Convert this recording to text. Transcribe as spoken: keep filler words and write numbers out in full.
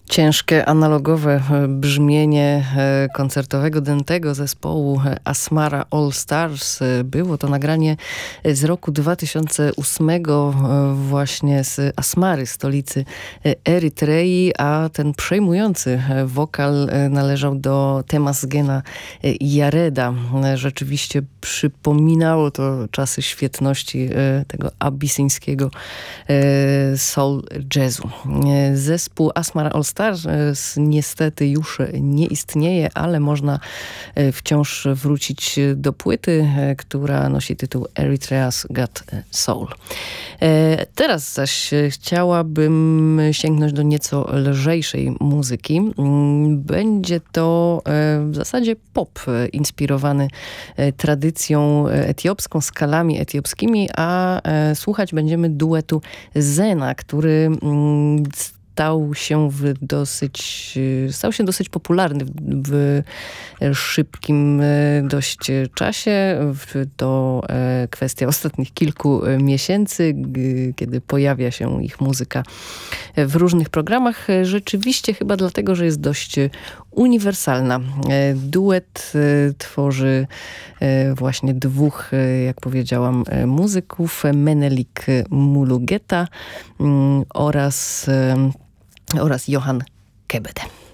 Ciężkie, analogowe brzmienie koncertowego dętego zespołu Asmara All Stars. Było to nagranie z roku dwa tysiące ósmego właśnie z Asmary, stolicy Erytrei, a ten przejmujący wokal należał do Temasgena Jareda. Rzeczywiście przypominało to czasy świetności tego abisyńskiego soul jazzu. Zespół Asmara All Stars niestety już nie istnieje, ale można wciąż wrócić do płyty, która nosi tytuł Eritrea's Got Soul. Teraz zaś chciałabym sięgnąć do nieco lżejszej muzyki. Będzie to w zasadzie pop inspirowany tradycją etiopską, skalami etiopskimi, a słuchać będziemy duetu Zena, który stał się w dosyć, stał się dosyć popularny w, w szybkim dość czasie. To kwestia ostatnich kilku miesięcy, kiedy pojawia się ich muzyka w różnych programach. Rzeczywiście chyba dlatego, że jest dość uniwersalna. Duet tworzy właśnie dwóch, jak powiedziałam, muzyków, Menelik Mulugeta oraz oraz Johan Kebede.